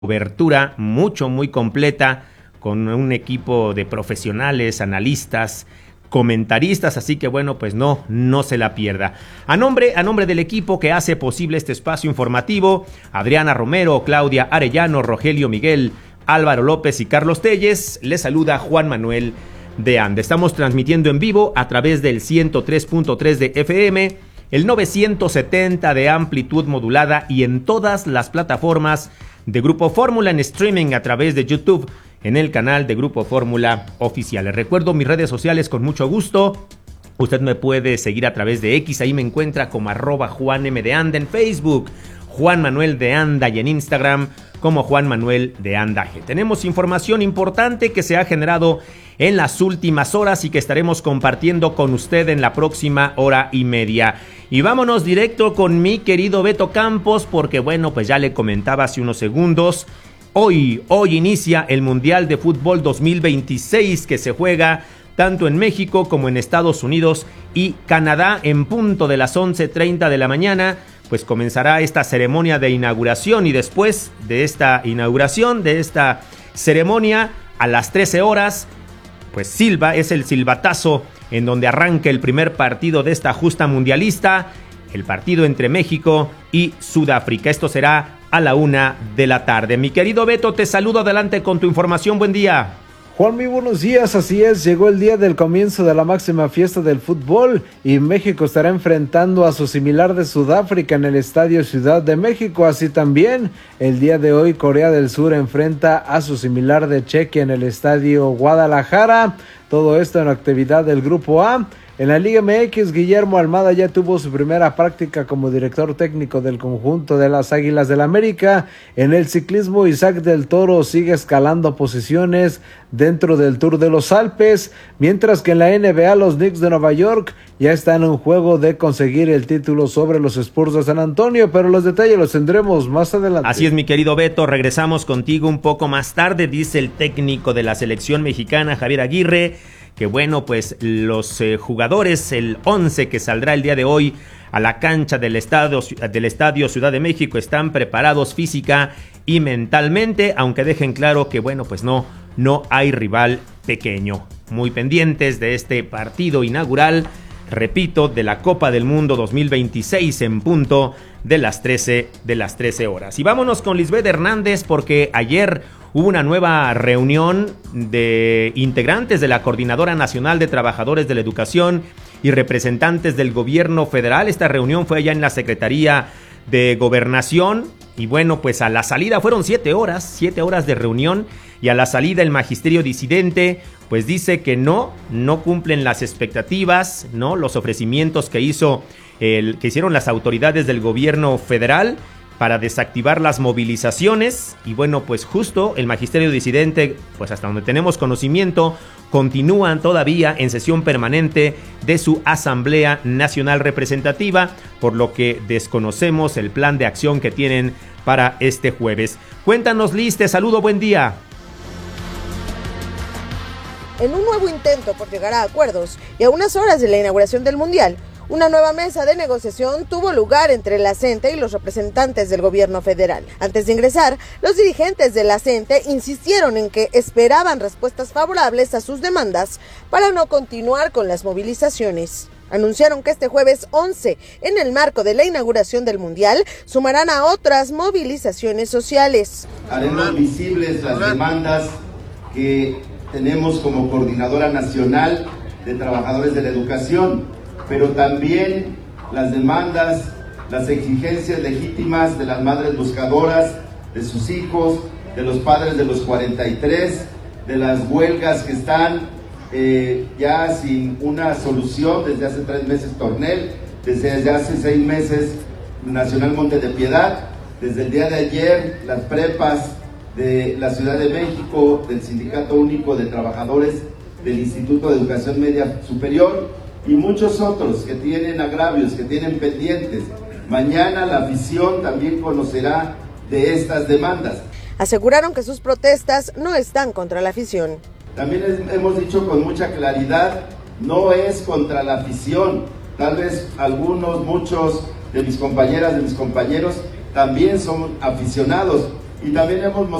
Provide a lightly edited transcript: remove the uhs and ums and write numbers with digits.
cobertura muy completa, con un equipo de profesionales, analistas, comentaristas, así que bueno, pues no se la pierda. A nombre del equipo que hace posible este espacio informativo, Adriana Romero, Claudia Arellano, Rogelio Miguel, Álvaro López y Carlos Telles, les saluda Juan Manuel de Anda. Estamos transmitiendo en vivo a través del 103.3 de FM, el 970 de amplitud modulada y en todas las plataformas de Grupo Fórmula en streaming a través de YouTube en el canal de Grupo Fórmula Oficial. Les recuerdo mis redes sociales con mucho gusto. Usted me puede seguir a través de X, ahí me encuentra como @JuanM_de_Anda en Facebook, Juan Manuel de Anda, y en Instagram como Juan Manuel de Anda G. Tenemos información importante que se ha generado en las últimas horas y que estaremos compartiendo con usted en la próxima hora y media. Y vámonos directo con mi querido Beto Campos, porque bueno, pues ya le comentaba hace unos segundos, hoy inicia el Mundial de Fútbol 2026 que se juega tanto en México como en Estados Unidos y Canadá. En punto de las 11:30 de la mañana, pues comenzará esta ceremonia de inauguración, y después de esta inauguración, de esta ceremonia, a las 13 horas, pues es el silbatazo en donde arranca el primer partido de esta justa mundialista, el partido entre México y Sudáfrica. Esto será a la 1 de la tarde. Mi querido Beto, te saludo, adelante con tu información, buen día. Juan, muy buenos días, así es, llegó el día del comienzo de la máxima fiesta del fútbol y México estará enfrentando a su similar de Sudáfrica en el Estadio Ciudad de México. Así también, el día de hoy Corea del Sur enfrenta a su similar de Chequia en el Estadio Guadalajara. Todo esto en la actividad del Grupo A. En la Liga MX, Guillermo Almada ya tuvo su primera práctica como director técnico del conjunto de las Águilas del América. En el ciclismo, Isaac del Toro sigue escalando posiciones dentro del Tour de los Alpes, mientras que en la NBA los Knicks de Nueva York ya están en un juego de conseguir el título sobre los Spurs de San Antonio, pero los detalles los tendremos más adelante. Así es, mi querido Beto, regresamos contigo un poco más tarde, dice el técnico de la selección mexicana, Javier Aguirre, que bueno, pues los jugadores, el 11 que saldrá el día de hoy a la cancha del estadio Ciudad de México, están preparados física y mentalmente, aunque dejen claro que bueno, pues no hay rival pequeño. Muy pendientes de este partido inaugural, repito, de la Copa del Mundo 2026 en punto de las 13 horas. Y vámonos con Lisbeth Hernández, porque ayer hubo una nueva reunión de integrantes de la Coordinadora Nacional de Trabajadores de la Educación y representantes del gobierno federal. Esta reunión fue allá en la Secretaría de Gobernación y bueno, pues a la salida fueron 7 horas de reunión, y a la salida el magisterio disidente pues dice que no cumplen las expectativas, no los ofrecimientos que hicieron las autoridades del gobierno federal para desactivar las movilizaciones. Y bueno, pues justo el magisterio disidente, pues hasta donde tenemos conocimiento, continúan todavía en sesión permanente de su Asamblea Nacional Representativa, por lo que desconocemos el plan de acción que tienen para este jueves. Cuéntanos, Liz, te saludo, buen día. En un nuevo intento por llegar a acuerdos y a unas horas de la inauguración del Mundial, una nueva mesa de negociación tuvo lugar entre la CENTE y los representantes del gobierno federal. Antes de ingresar, los dirigentes de la CENTE insistieron en que esperaban respuestas favorables a sus demandas para no continuar con las movilizaciones. Anunciaron que este jueves 11, en el marco de la inauguración del Mundial, sumarán a otras movilizaciones sociales. Haremos visibles las demandas que tenemos como Coordinadora Nacional de Trabajadores de la Educación, pero también las demandas, las exigencias legítimas de las madres buscadoras, de sus hijos, de los padres de los 43, de las huelgas que están ya sin una solución desde hace 3 meses Tornel, desde hace 6 meses Nacional Monte de Piedad, desde el día de ayer las prepas de la Ciudad de México, del Sindicato Único de Trabajadores del Instituto de Educación Media Superior y muchos otros que tienen agravios, que tienen pendientes. Mañana la afición también conocerá de estas demandas. Aseguraron que sus protestas no están contra la afición. También hemos dicho con mucha claridad, no es contra la afición. Tal vez muchos de mis compañeras, de mis compañeros, también son aficionados, y también hemos